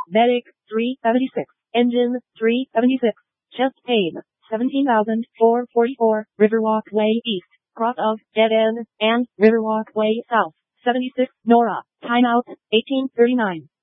Medic, 376. Engine, 376. Chest pain, 17,444. Riverwalk Way East, cross of Dead End, and Riverwalk Way South, 76. Nora, timeout, 1839.